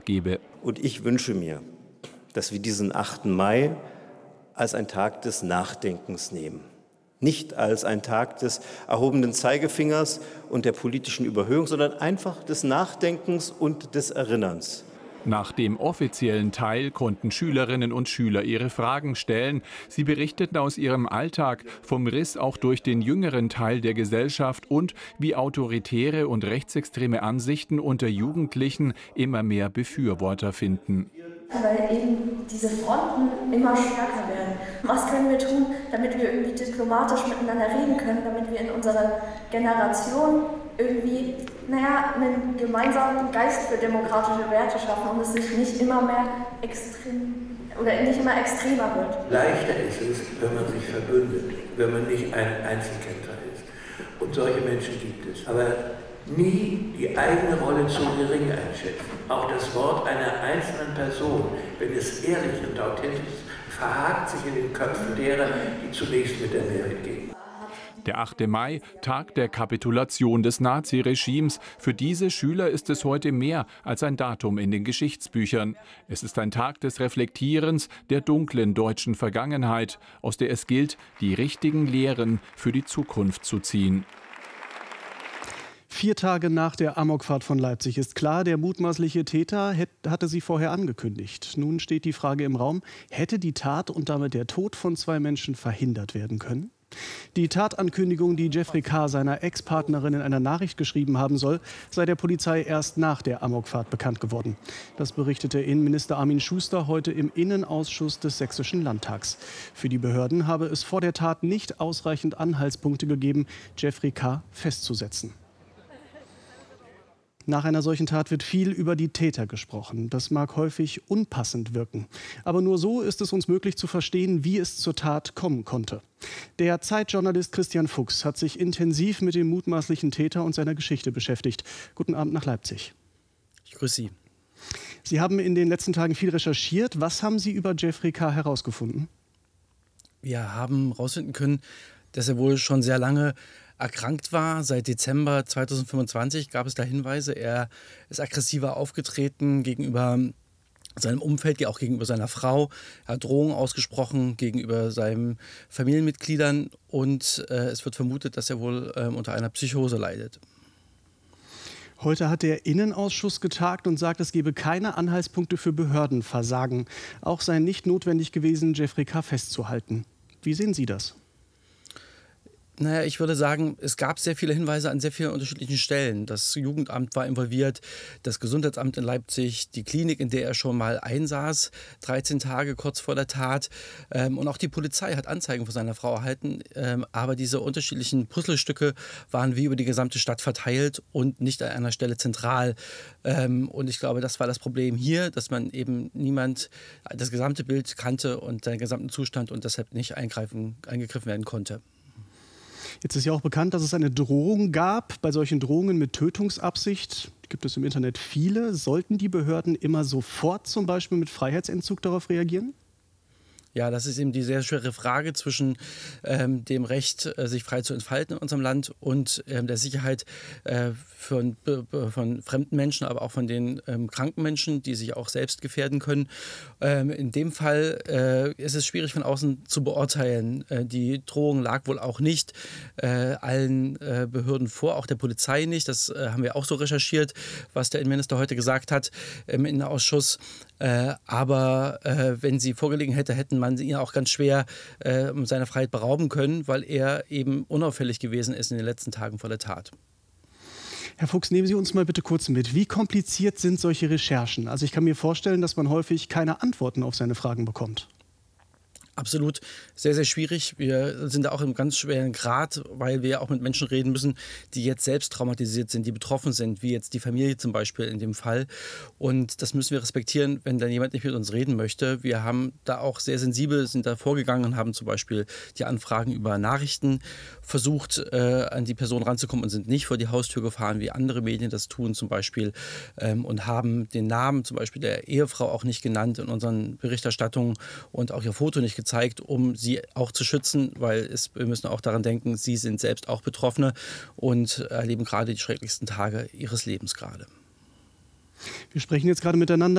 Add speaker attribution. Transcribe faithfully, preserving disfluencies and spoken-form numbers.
Speaker 1: gebe.
Speaker 2: Und ich wünsche mir, dass wir diesen achten Mai als einen Tag des Nachdenkens nehmen. Nicht als einen Tag des erhobenen Zeigefingers und der politischen Überhöhung, sondern einfach des Nachdenkens und des Erinnerns.
Speaker 1: Nach dem offiziellen Teil konnten Schülerinnen und Schüler ihre Fragen stellen. Sie berichteten aus ihrem Alltag, vom Riss auch durch den jüngeren Teil der Gesellschaft und wie autoritäre und rechtsextreme Ansichten unter Jugendlichen immer mehr Befürworter finden.
Speaker 3: Weil eben diese Fronten immer stärker werden. Was können wir tun, damit wir irgendwie diplomatisch miteinander reden können, damit wir in unserer Generation irgendwie, naja, einen gemeinsamen Geist für demokratische Werte schaffen und es sich nicht immer mehr extrem oder nicht immer extremer wird.
Speaker 4: Leichter ist es, wenn man sich verbündet, wenn man nicht ein Einzelkämpfer ist. Und solche Menschen gibt es. Aber nie die eigene Rolle zu gering einschätzen. Auch das Wort einer einzelnen Person, wenn es ehrlich und authentisch ist, verhakt sich in den Köpfen derer, die zunächst mit der Mehrheit gehen.
Speaker 1: Der achte Mai, Tag der Kapitulation des Naziregimes. Für diese Schüler ist es heute mehr als ein Datum in den Geschichtsbüchern. Es ist ein Tag des Reflektierens der dunklen deutschen Vergangenheit, aus der es gilt, die richtigen Lehren für die Zukunft zu ziehen.
Speaker 5: Vier Tage nach der Amokfahrt von Leipzig ist klar, der mutmaßliche Täter hatte sie vorher angekündigt. Nun steht die Frage im Raum, hätte die Tat und damit der Tod von zwei Menschen verhindert werden können? Die Tatankündigung, die Jeffrey K. seiner Ex-Partnerin in einer Nachricht geschrieben haben soll, sei der Polizei erst nach der Amokfahrt bekannt geworden. Das berichtete Innenminister Armin Schuster heute im Innenausschuss des Sächsischen Landtags. Für die Behörden habe es vor der Tat nicht ausreichend Anhaltspunkte gegeben, Jeffrey K. festzusetzen. Nach einer solchen Tat wird viel über die Täter gesprochen. Das mag häufig unpassend wirken. Aber nur so ist es uns möglich zu verstehen, wie es zur Tat kommen konnte. Der Zeitjournalist Christian Fuchs hat sich intensiv mit dem mutmaßlichen Täter und seiner Geschichte beschäftigt. Guten Abend nach Leipzig.
Speaker 6: Ich grüße Sie.
Speaker 5: Sie haben in den letzten Tagen viel recherchiert. Was haben Sie über Jeffrey K. herausgefunden?
Speaker 6: Wir haben herausfinden können, dass er wohl schon sehr lange erkrankt war. Seit Dezember zweitausendfünfundzwanzig gab es da Hinweise. Er ist aggressiver aufgetreten gegenüber seinem Umfeld, auch gegenüber seiner Frau. Er hat Drohungen ausgesprochen gegenüber seinen Familienmitgliedern. Und äh, es wird vermutet, dass er wohl äh, unter einer Psychose leidet.
Speaker 5: Heute hat der Innenausschuss getagt und sagt, es gebe keine Anhaltspunkte für Behördenversagen. Auch sei nicht notwendig gewesen, Jeffrey K. festzuhalten. Wie sehen Sie das?
Speaker 6: Naja, ich würde sagen, es gab sehr viele Hinweise an sehr vielen unterschiedlichen Stellen. Das Jugendamt war involviert, das Gesundheitsamt in Leipzig, die Klinik, in der er schon mal einsaß, dreizehn Tage kurz vor der Tat. Ähm, und auch die Polizei hat Anzeigen von seiner Frau erhalten. Ähm, aber diese unterschiedlichen Puzzlestücke waren wie über die gesamte Stadt verteilt und nicht an einer Stelle zentral. Ähm, und ich glaube, das war das Problem hier, dass man eben niemand das gesamte Bild kannte und seinen gesamten Zustand und deshalb nicht eingreifen, eingegriffen werden konnte.
Speaker 5: Jetzt ist ja auch bekannt, dass es eine Drohung gab. Bei solchen Drohungen mit Tötungsabsicht gibt es im Internet viele. Sollten die Behörden immer sofort zum Beispiel mit Freiheitsentzug darauf reagieren?
Speaker 6: Ja, das ist eben die sehr schwere Frage zwischen ähm, dem Recht, äh, sich frei zu entfalten in unserem Land und ähm, der Sicherheit äh, von, von fremden Menschen, aber auch von den ähm, kranken Menschen, die sich auch selbst gefährden können. Ähm, in dem Fall äh, ist es schwierig von außen zu beurteilen. Äh, die Drohung lag wohl auch nicht äh, allen äh, Behörden vor, auch der Polizei nicht. Das äh, haben wir auch so recherchiert, was der Innenminister heute gesagt hat im Innenausschuss. Äh, aber äh, wenn sie vorgelegen hätte, hätten man ihn auch ganz schwer äh, um seine Freiheit berauben können, weil er eben unauffällig gewesen ist in den letzten Tagen vor der Tat.
Speaker 5: Herr Fuchs, nehmen Sie uns mal bitte kurz mit. Wie kompliziert sind solche Recherchen? Also ich kann mir vorstellen, dass man häufig keine Antworten auf seine Fragen bekommt.
Speaker 6: Absolut sehr, sehr schwierig. Wir sind da auch im ganz schweren Grad, weil wir auch mit Menschen reden müssen, die jetzt selbst traumatisiert sind, die betroffen sind, wie jetzt die Familie zum Beispiel in dem Fall. Und das müssen wir respektieren, wenn dann jemand nicht mit uns reden möchte. Wir haben da auch sehr sensibel, sind da vorgegangen und haben zum Beispiel die Anfragen über Nachrichten versucht, äh, an die Person ranzukommen und sind nicht vor die Haustür gefahren, wie andere Medien das tun zum Beispiel, ähm, und haben den Namen zum Beispiel der Ehefrau auch nicht genannt in unseren Berichterstattungen und auch ihr Foto nicht gezeigt. Zeigt, um sie auch zu schützen, weil es, wir müssen auch daran denken, sie sind selbst auch Betroffene und erleben gerade die schrecklichsten Tage ihres Lebens gerade.
Speaker 5: Wir sprechen jetzt gerade miteinander.